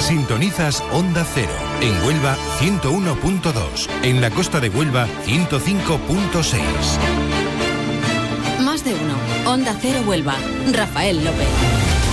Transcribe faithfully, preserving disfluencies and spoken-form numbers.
Sintonizas Onda Cero. En Huelva, ciento uno punto dos. En la costa de Huelva, ciento cinco punto seis. Más de uno. Onda Cero Huelva. Rafael López.